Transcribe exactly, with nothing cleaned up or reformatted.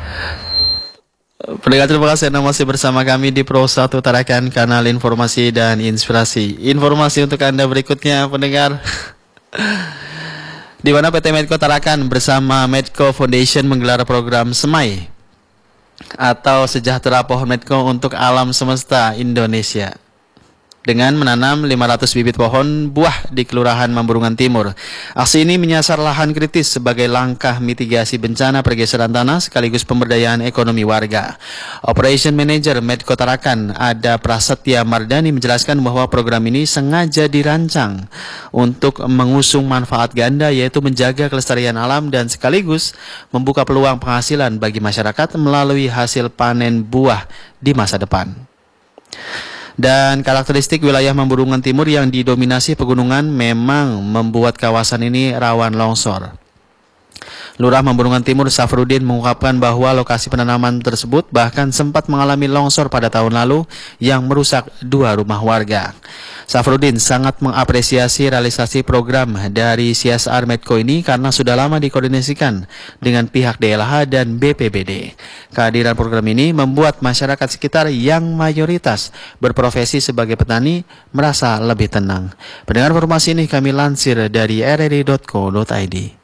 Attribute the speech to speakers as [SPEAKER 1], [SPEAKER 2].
[SPEAKER 1] Pendengar terima kasih Anda masih bersama kami di Pro satu Tarakan, kanal informasi dan inspirasi. Informasi untuk Anda berikutnya pendengar, di mana P T Medco Tarakan bersama Medco Foundation menggelar program Semai atau Sejahtera Pohon Medco untuk Alam Semesta Indonesia dengan menanam lima ratus bibit pohon buah di Kelurahan Mamburungan Timur. Aksi ini menyasar lahan kritis sebagai langkah mitigasi bencana pergeseran tanah sekaligus pemberdayaan ekonomi warga. Operation Manager Medco Tarakan, Ada Prasetya Mardani, menjelaskan bahwa program ini sengaja dirancang untuk mengusung manfaat ganda, yaitu menjaga kelestarian alam dan sekaligus membuka peluang penghasilan bagi masyarakat melalui hasil panen buah di masa depan. Dan karakteristik wilayah Mamburungan Timur yang didominasi pegunungan memang membuat kawasan ini rawan longsor. Lurah Mamburungan Timur Safrudin mengungkapkan bahwa lokasi penanaman tersebut bahkan sempat mengalami longsor pada tahun lalu yang merusak dua rumah warga. Safrudin sangat mengapresiasi realisasi program dari C S R Medco ini karena sudah lama dikoordinasikan dengan pihak D L H dan B P B D. Kehadiran program ini membuat masyarakat sekitar yang mayoritas berprofesi sebagai petani merasa lebih tenang. Pendengar, informasi ini kami lansir dari r r i titik co titik i d.